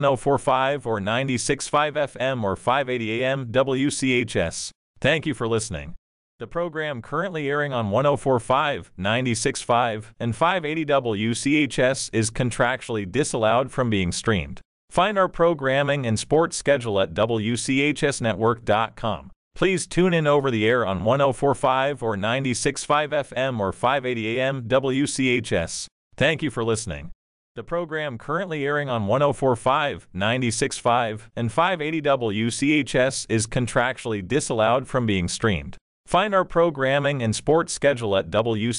1045 or 96.5 FM or 580 AM WCHS. Thank you for listening. The program currently airing on 1045, 96.5, and 580 WCHS is contractually disallowed from being streamed. Find our programming and sports schedule at WCHSnetwork.com. Please tune in over the air on 1045 or 96.5 FM or 580 AM WCHS. Thank you for listening. The program currently airing on 1045, 96.5, and 580 WCHS is contractually disallowed from being streamed. Find our programming and sports schedule at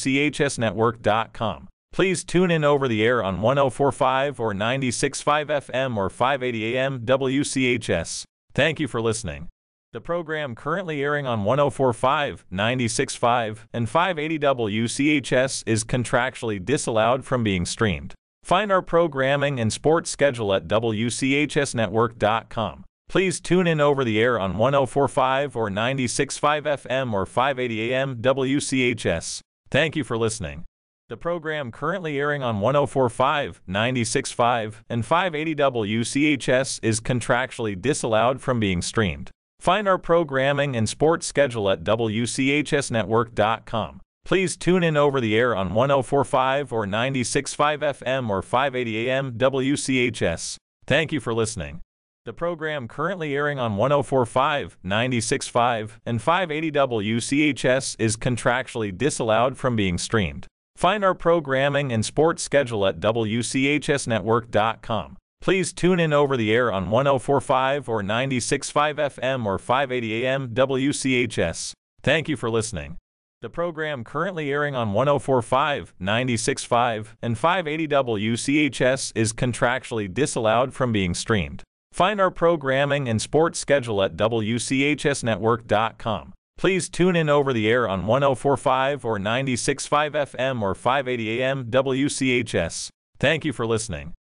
WCHSnetwork.com. Please tune in over the air on 1045 or 96.5 FM or 580 AM WCHS. Thank you for listening. The program currently airing on 1045, 96.5, and 580 WCHS is contractually disallowed from being streamed. Find our programming and sports schedule at WCHSnetwork.com. Please tune in over the air on 1045 or 96.5 FM or 580 AM WCHS. Thank you for listening. The program currently airing on 1045, 96.5, and 580 WCHS is contractually disallowed from being streamed. Find our programming and sports schedule at WCHSnetwork.com. Please tune in over the air on 1045 or 96.5 FM or 580 AM WCHS. Thank you for listening. The program currently airing on 1045, 96.5, and 580 WCHS is contractually disallowed from being streamed. Find our programming and sports schedule at WCHSnetwork.com. Please tune in over the air on 1045 or 96.5 FM or 580 AM WCHS. Thank you for listening. The program currently airing on 1045, 96.5, and 580 WCHS is contractually disallowed from being streamed. Find our programming and sports schedule at WCHSnetwork.com. Please tune in over the air on 1045 or 96.5 FM or 580 AM WCHS. Thank you for listening.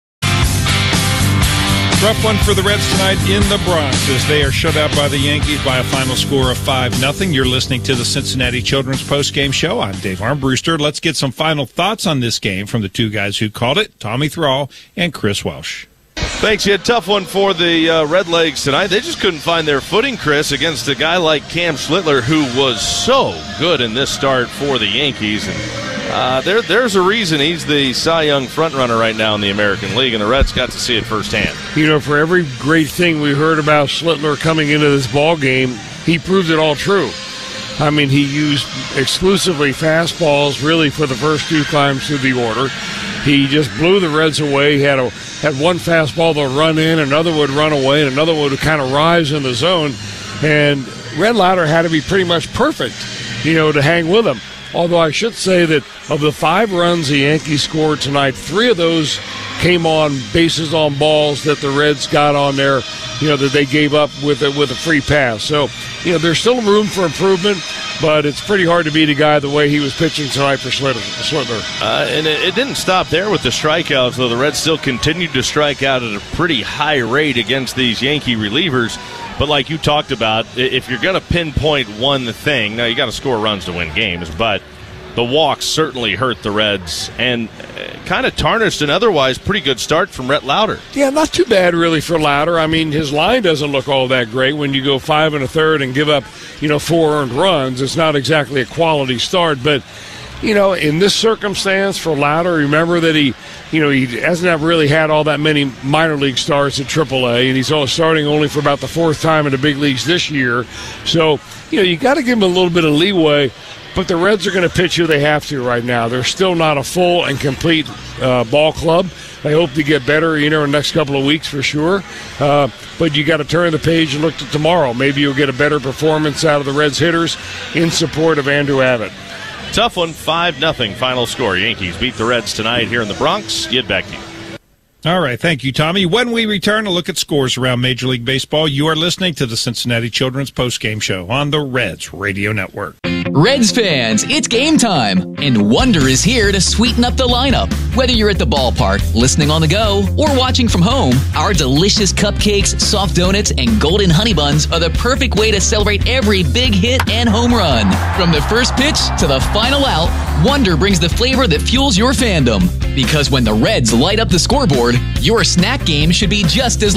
Rough one for the Reds tonight in the Bronx as they are shut out by the Yankees by a final score of 5-0. You're listening to the Cincinnati Children's Postgame Show. I'm Dave Armbruster. Let's get some final thoughts on this game from the two guys who called it, Tommy Thrall and Chris Welsh. Thanks. You had a tough one for the Redlegs tonight. They just couldn't find their footing, Chris, against a guy like Cam Schlittler, who was so good in this start for the Yankees. And there's a reason he's the Cy Young frontrunner right now in the American League, and the Reds got to see it firsthand. You know, for every great thing we heard about Schlittler coming into this ball game, he proved it all true. I mean, he used exclusively fastballs really for the first two climbs through the order. He just blew the Reds away. He had one fastball that would run in, another would run away, and another would kind of rise in the zone. And Red Lauter had to be pretty much perfect, to hang with him. Although I should say that of the 5 runs the Yankees scored tonight, 3 of those came on bases on balls that the Reds got on there, that they gave up with a free pass. So, there's still room for improvement, but it's pretty hard to beat a guy the way he was pitching tonight for Schlittler. And it didn't stop there with the strikeouts, though. The Reds still continued to strike out at a pretty high rate against these Yankee relievers. But like you talked about, if you're going to pinpoint one thing, now you got to score runs to win games, but the walks certainly hurt the Reds and kind of tarnished an otherwise pretty good start from Rhett Lauter. Yeah, not too bad really for Lauter. I mean, his line doesn't look all that great when you go 5 1/3 and give up, 4 earned runs. It's not exactly a quality start, but in this circumstance for Lauter, remember that he hasn't really had all that many minor league starts at AAA, and he's starting only for about the 4th time in the big leagues this year. So, you got to give him a little bit of leeway, but the Reds are going to pitch who they have to right now. They're still not a full and complete ball club. I hope to get better, in the next couple of weeks for sure. But you got to turn the page and look to tomorrow. Maybe you'll get a better performance out of the Reds hitters in support of Andrew Abbott. Tough one, 5-0 final score. Yankees beat the Reds tonight here in the Bronx. Get back to you. All right, thank you, Tommy. When we return to look at scores around Major League Baseball, you are listening to the Cincinnati Children's Postgame Show on the Reds Radio Network. Reds fans, it's game time, and Wonder is here to sweeten up the lineup. Whether you're at the ballpark, listening on the go, or watching from home, our delicious cupcakes, soft donuts, and golden honey buns are the perfect way to celebrate every big hit and home run. From the first pitch to the final out, Wonder brings the flavor that fuels your fandom. Because when the Reds light up the scoreboard, your snack game should be just as